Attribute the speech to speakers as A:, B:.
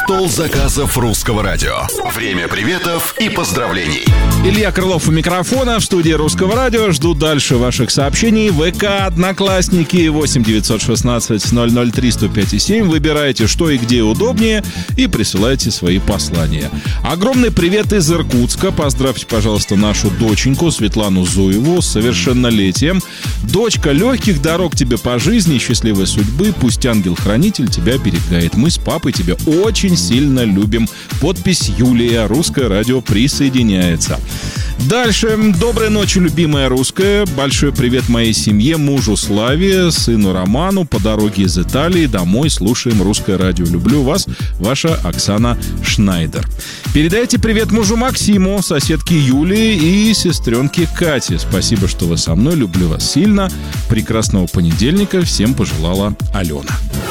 A: Стол заказов Русского радио. Время приветов и поздравлений.
B: Илья Крылов у микрофона. В студии Русского радио. Жду дальше ваших сообщений. ВК, Одноклассники, 8 916 003 105 7. Выбирайте, что и где удобнее, и присылайте свои послания. Огромный привет из Иркутска. Поздравьте, пожалуйста, нашу доченьку Светлану Зуеву с совершеннолетием. Дочка, легких дорог тебе по жизни, счастливой судьбы. Пусть ангел-хранитель тебя оберегает. Мы с папой тебя очень сильно любим. Подпись Юлия. Русское радио присоединяется. Дальше. Доброй ночи, любимая русская. Большой привет моей семье, мужу Славе, сыну Роману. По дороге из Италии домой слушаем Русское радио. Люблю вас, ваша Оксана Шнайдер. Передайте привет мужу Максиму, соседке Юлии и сестренке Кате. Спасибо, что вы со мной. Люблю вас сильно. Прекрасного понедельника всем пожелала Алена.